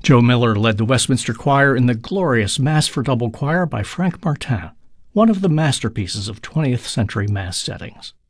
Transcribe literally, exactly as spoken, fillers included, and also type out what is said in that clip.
Joe Miller led the Westminster Choir in the glorious Mass for Double Choir by Frank Martin, one of the masterpieces of twentieth century Mass settings.